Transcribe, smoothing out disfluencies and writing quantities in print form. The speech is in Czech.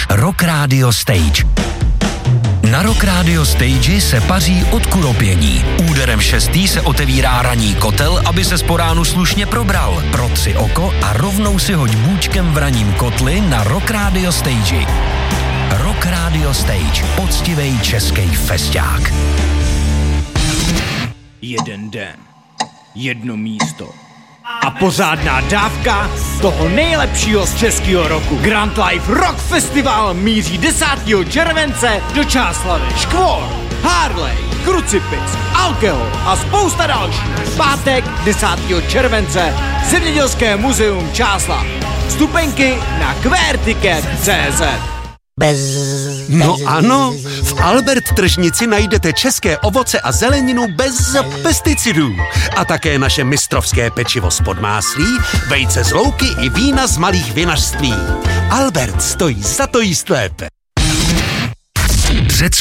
Rock Radio Stage. Na Rock Radio Stage se paří od kuropění. Úderem 6. se otevírá ranní kotel, aby se po ránu slušně probral. Protři oko a rovnou si hoď bůčkem v ranním kotli na Rock Radio Stage. Rock Radio Stage. Poctivej český festiák. Jeden den, jedno místo a pořádná dávka toho nejlepšího z českého roku. Grand Life Rock Festival míří 10. července do Čáslavi. Škvor, Harley, Krucipis, Alkohol a spousta dalších. Pátek 10. července Zemědělské muzeum Čáslav. Vstupenky na querticket.cz. No ano, v Albert tržnici najdete české ovoce a zeleninu bez pesticidů. A také naše mistrovské pečivo z Podmáslí, vejce z louky i vína z malých vinařství. Albert stojí za to jíst lépe.